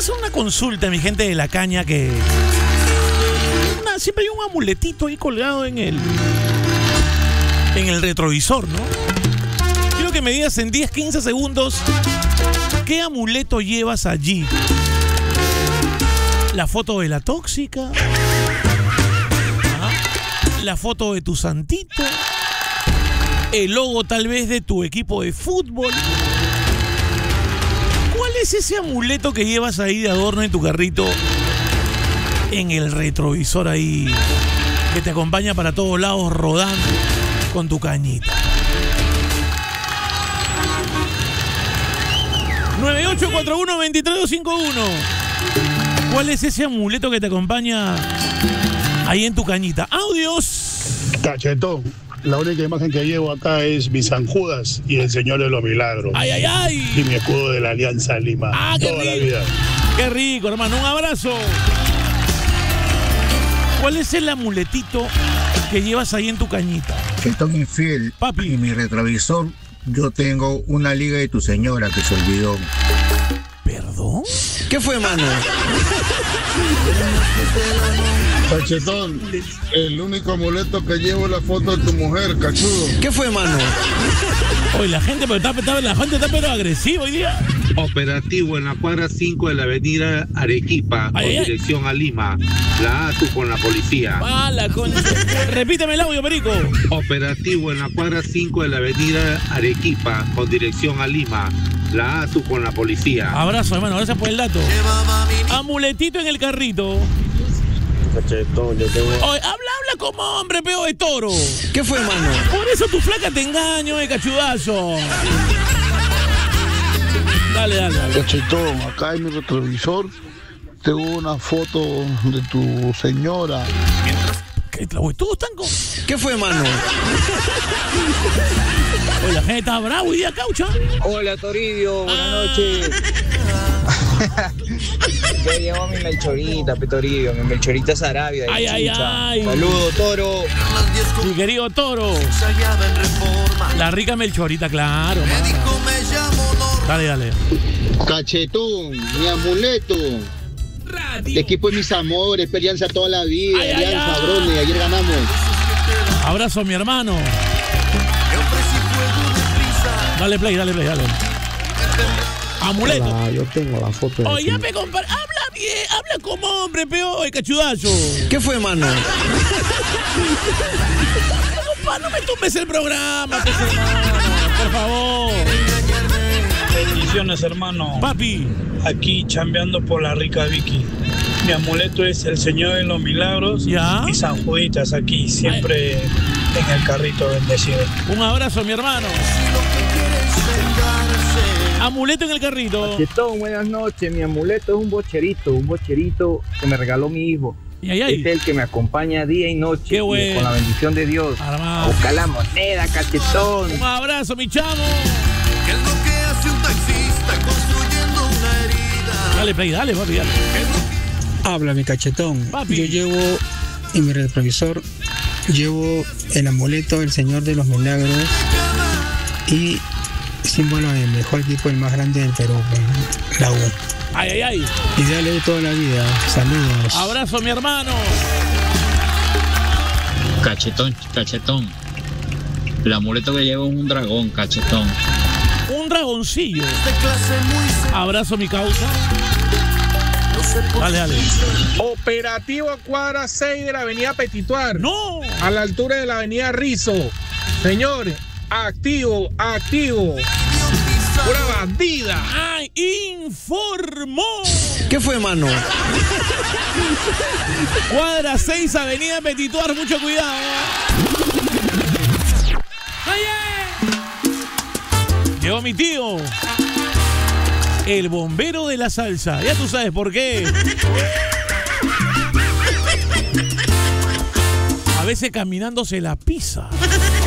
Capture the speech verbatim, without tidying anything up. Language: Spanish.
hacer una consulta, mi gente de la caña, que una, siempre hay un amuletito ahí colgado en el en el retrovisor, ¿no? Quiero que me digas en diez, quince segundos ¿qué amuleto llevas allí? ¿La foto de la tóxica? ¿Ah? ¿La foto de tu santito? ¿El logo tal vez de tu equipo de fútbol? ¿Cuál es ese amuleto que llevas ahí de adorno en tu carrito, en el retrovisor ahí, que te acompaña para todos lados rodando con tu cañita? nueve ocho cuatro uno, dos tres dos cinco uno. ¿Cuál es ese amuleto que te acompaña ahí en tu cañita? ¡Audios! Cachetón, la única imagen que llevo acá es mi San Judas y el Señor de los Milagros. ¡Ay, ay, ay! Y mi escudo de la Alianza Lima. ¡Ah, qué toda rico! la vida. ¡Qué rico, hermano! ¡Un abrazo! ¿Cuál es el amuletito que llevas ahí en tu cañita? Cachetón infiel. Papi. En mi retrovisor yo tengo una liga de tu señora que se olvidó. ¿Perdón? ¿Qué fue, mano? Cachetón, el único amuleto que llevo es la foto de tu mujer, cachudo. ¿Qué fue, mano? Oye, la gente, pero está, está, la gente está pero agresiva hoy día. Operativo en la cuadra cinco de la avenida Arequipa, con ay, ay. dirección a Lima. La A T U con la policía. ¡Ah, la concha! Repíteme el audio, perico. Operativo en la cuadra cinco de la avenida Arequipa, con dirección a Lima. La A T U con la policía. Abrazo, hermano, gracias por el dato. Amuletito en el carrito. Cachetón, yo tengo... Oye, habla, habla como hombre, peo de toro. ¿Qué fue, mano? Por eso tu flaca te engaño, eh, cachudazo. Dale, dale, dale. Cachetón, acá en mi retrovisor tengo una foto de tu señora. ¿Qué, güey? ¿Todos están con...? ¿Qué fue, mano? Oye, la gente está bravo hoy día, caucha. Hola, Toribio, buenas noches. Yo llevo mi melchorita, pe, Toribio, mi melchorita Sarabia. Ay, ay, ay. Saludos, Toro. Mi querido Toro. La rica melchorita, claro. Dale, dale. Cachetón, mi amuleto. El equipo de mis amores, Alianza toda la vida, Ay, ay, Alianza, ay. Brone, ayer ganamos. Abrazo, mi hermano. Dale play, dale play, dale. Amuleto. Ah, yo tengo la foto de Oye, ya me compar... Habla bien, habla como hombre, peor, cachudazo. ¿Qué fue, mano? Compa, no me tumbes el programa, pues, hermano. Por favor. Bendiciones, hermano. Papi. Aquí chambeando por la rica Vicky. Mi amuleto es el Señor de los Milagros. ¿Ya? Y San Juditas aquí, siempre Ay. en el carrito bendecido. Un abrazo, mi hermano. Amuleto en el carrito. Cachetón, buenas noches. Mi amuleto es un bocherito, un bocherito que me regaló mi hijo. Y ay, ay. Es el que me acompaña día y noche. Qué bueno. Y con la bendición de Dios. Armado. Busca la moneda, cachetón. Un abrazo, mi chamo. ¿Qué es lo que hace un taxista construyendo una herida? Dale, play, dale, papi, dale. Habla, mi cachetón. Papi. Yo llevo en mi retrovisor, llevo el amuleto del Señor de los Milagros y símbolo del mejor equipo, el más grande del Perú, la U. Ay, ay, ay. Y dale toda la vida. Saludos. Abrazo, mi hermano. Cachetón, cachetón. El amuleto que llevo es un dragón, cachetón. Un dragoncillo. Abrazo, mi causa. Dale, dale. Operativo cuadra seis de la avenida Petituar. ¡No! A la altura de la avenida Rizo. Señores, activo, activo. Una bandida. ¡Ay! ¡Informó! ¿Qué fue, mano? Cuadra seis, avenida Petituar. Mucho cuidado. ¡Ay, ay! Llegó mi tío. El bombero de la salsa. Ya tú sabes por qué. A veces caminando se la pisa.